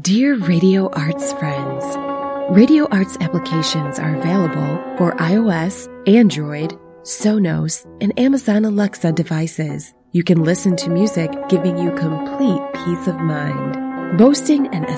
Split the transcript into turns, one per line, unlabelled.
Dear Radio Arts friends, Radio Arts applications are available for iOS, Android, Sonos, and Amazon Alexa devices. You can listen to music giving you complete peace of mind. Boasting an